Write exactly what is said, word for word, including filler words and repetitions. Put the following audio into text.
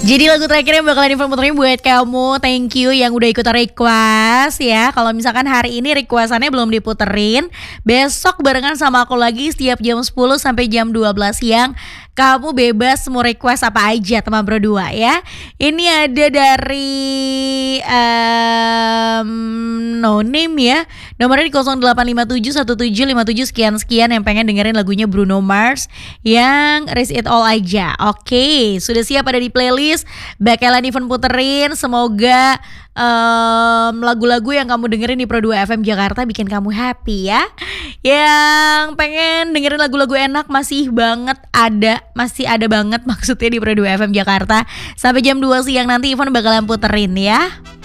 Jadi lagu terakhir yang bakalan Ivan puterin buat kamu. Thank you yang udah ikut request ya. Kalau misalkan hari ini requestannya belum diputerin, besok barengan sama aku lagi setiap jam sepuluh sampai jam dua belas siang. Kamu bebas mau request apa aja teman berdua ya. Ini ada dari um, no name ya. Nomornya di nol delapan lima tujuh satu tujuh lima tujuh sekian-sekian yang pengen dengerin lagunya Bruno Mars yang Risk It All aja. Oke, sudah siap ada di playlist. Bakalan Ivan puterin. Semoga um, lagu-lagu yang kamu dengerin di Pro dua F M Jakarta bikin kamu happy ya. Yang pengen dengerin lagu-lagu enak masih banget ada, masih ada banget maksudnya di Pro dua F M Jakarta. Sampai jam dua siang nanti Ivan bakalan puterin ya.